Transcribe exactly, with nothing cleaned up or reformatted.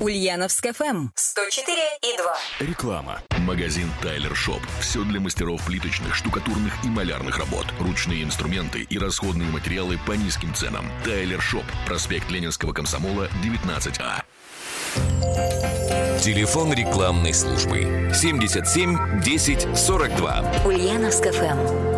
Ульяновск эф эм сто четыре и два. Реклама. Магазин Тайлер Шоп. Все для мастеров плиточных, штукатурных и малярных работ. Ручные инструменты и расходные материалы по низким ценам. Тайлер Шоп. Проспект Ленинского комсомола, девятнадцать А. Телефон рекламной службы семьдесят семь десять сорок два. Ульяновск эф эм.